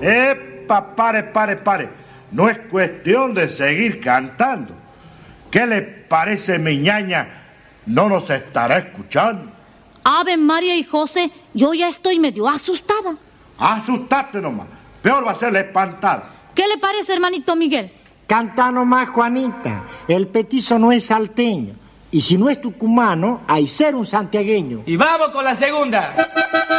Pare. No es cuestión de seguir cantando. ¿Qué le parece, mi ñaña? ¿No nos estará escuchando? Ave María y José, yo ya estoy medio asustada. Asustate nomás. Peor va a ser la espantada. ¿Qué le parece, hermanito Miguel? Canta nomás, Juanita. El petizo no es salteño. Y si no es tucumano, hay ser un santiagueño. Y vamos con la segunda.